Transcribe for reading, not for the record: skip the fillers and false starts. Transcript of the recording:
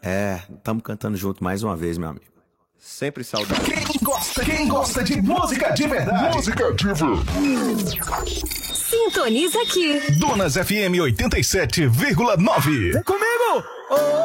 Estamos cantando junto mais uma vez, meu amigo. Sempre saudável. Quem gosta de música de verdade? Música de verdade. Sintoniza aqui. Donas FM 87,9. Vem comigo!